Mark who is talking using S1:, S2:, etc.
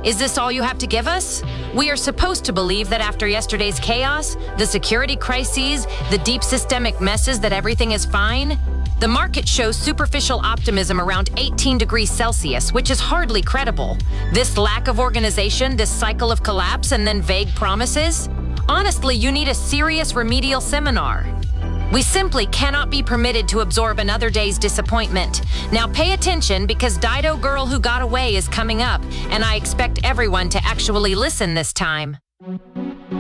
S1: Is this all you have to give us? We are supposed to believe that after yesterday's chaos, the security crises, the deep systemic messes, that everything is fine? The market shows superficial optimism around 18 degrees Celsius, which is hardly credible. This lack of organization, this cycle of collapse, and then vague promises? Honestly, you need a serious remedial seminar. We simply cannot be permitted to absorb another day's disappointment. Now pay attention, because Dido Girl Who Got Away is coming up, and I expect everyone to actually listen this time.